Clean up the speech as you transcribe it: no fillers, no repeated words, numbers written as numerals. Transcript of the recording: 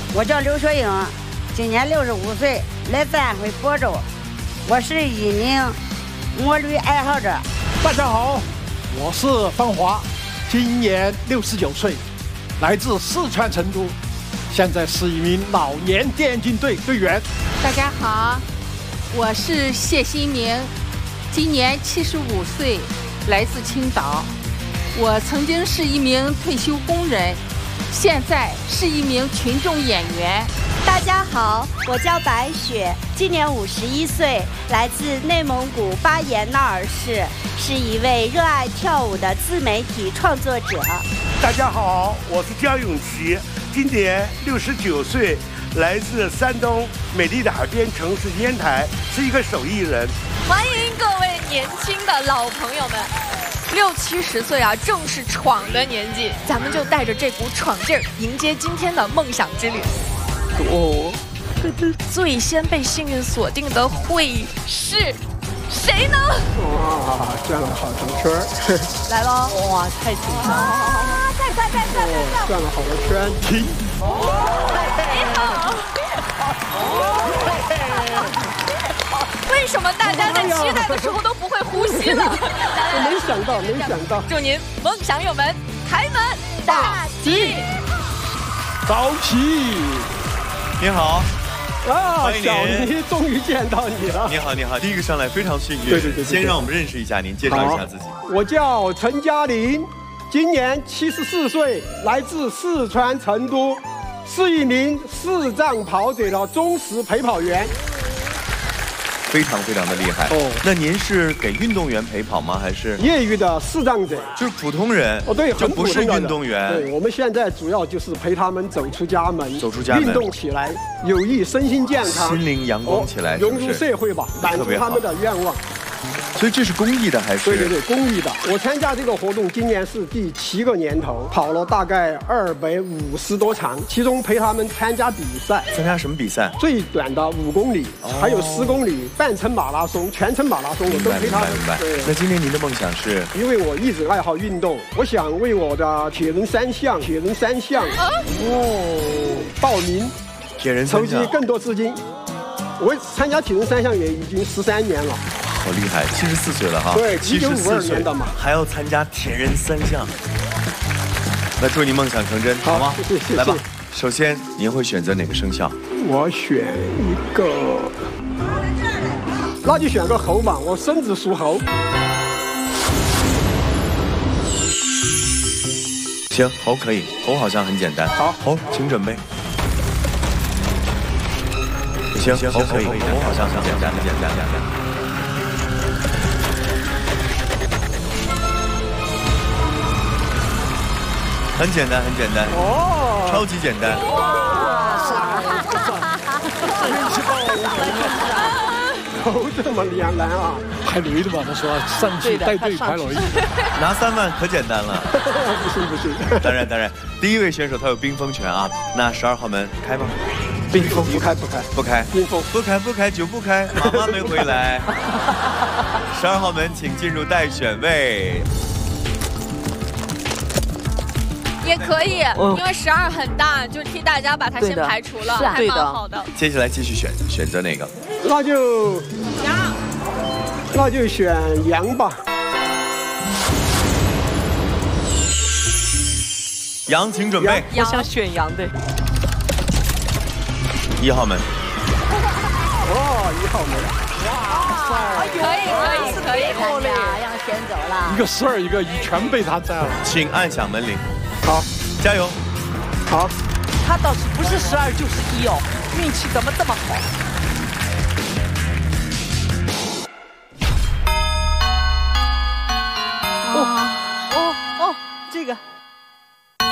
我叫刘雪英，今年65岁，来自安徽亳州。我是一名摩驴爱好者。 大家好，我是方华，今年69岁，来自四川成都，现在是一名老年电竞队队员。 大家好，我是谢新明，今年75岁，来自青岛。我曾经是一名退休工人，现在是一名群众演员。 大家好，我叫白雪，今年51岁，来自内蒙古巴彦淖尔市，是一位热爱跳舞的自媒体创作者。 大家好，我是焦永琪，今年69岁，来自山东美丽的海边城市烟台，是一个手艺人。 欢迎各位年轻的老朋友们，60、70岁啊，正是闯的年纪，咱们就带着这股闯劲儿，迎接今天的梦想之旅。最先被幸运锁定的会是谁呢？ 哇，转了好多圈来喽！ 哇，太紧张了！ 再转了好多圈。停！ 你好。为什么大家在期待的时候都不会呼吸了？ 没想到！ 祝您梦想有门，开门大吉！ 早起！ 你好。 啊，小妮终于见到你了！ 你好，第一个上来非常幸运。 对。 先让我们认识一下您，介绍一下自己。 我叫陈嘉玲，今年74岁，来自四川成都，是一名视障跑者的忠实陪跑员。 非常的厉害哦。那您是给运动员陪跑吗？还是业余的视障者？ 就是普通人哦，对， 就不是运动员。 对，我们现在主要就是陪他们走出家门，运动起来，有益身心健康， 心灵阳光起来， 融入社会吧，满足他们的愿望。 所以这是公益的还是？ 对，公益的。我参加这个活动，今年是第7个年头，跑了大概250多场，其中陪他们参加比赛。 参加什么比赛？ 最短的5公里，还有10公里、半程马拉松、全程马拉松，我都陪他们。 明白。那今年您的梦想是？ 因为我一直爱好运动，我想为我的铁人三项报名，筹集更多资金。我参加铁人三项也已经13年了。 好厉害，74岁了哈！ 对，1952年的嘛， 还要参加铁人3项。那祝你梦想成真，好吗？ 谢谢。 来吧，首先您会选择哪个生肖？ 我选一个，那就选个猴吧，我孙子属猴。 行，猴可以，猴好像很简单。 好， 猴，请准备。行，猴可以，猴好像很简单。很简单哦，超级简单。 猴这么难啊？ 排雷的吧？他说上去带队排雷， 拿3万可简单了。 不是。 当然，第一位选手他有冰封权啊。那12号门开吗？ 冰封不开。冰封不开就不开。妈妈没回来。12号门请进入待选位。 也可以，因为12很大，就替大家把它先排除了，还蛮好的。 接下来继续选择哪个？ 那就选羊吧。 羊，请准备。 我想选羊的。 1号门。 1号门。 哇，可以， 让选走了。 一个12，一个1，全被他占了。 请按响门铃。 好， 加油。 好。 他倒是不是12就是1哦，运气怎么这么好？